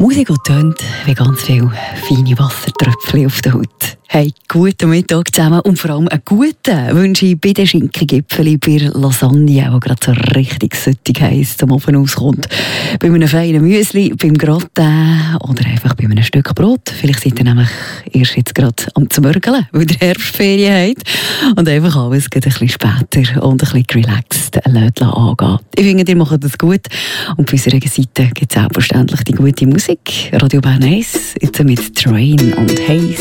Musik, die tönt wie ganz viele feine Wassertröpfchen auf der Haut. Hey, guten Mittag zusammen und vor allem einen guten wünsche ich bei den Schinkengipfeln, bei der Lasagne, die gerade so richtig süttig heisst, zum Ofen auskommt. Bei einem feinen Müsli, beim Gratin oder einfach bei einem Stück Brot. Vielleicht seid ihr nämlich erst jetzt gerade am Zmörgeln, weil ihr Herbstferien habt und einfach alles ein bisschen später und ein bisschen relaxed angehen. Ich finde, ihr macht das gut und bei unserer Seite gibt es selbstverständlich die gute Musik. Radio Bern 1, jetzt mit Train und Haze.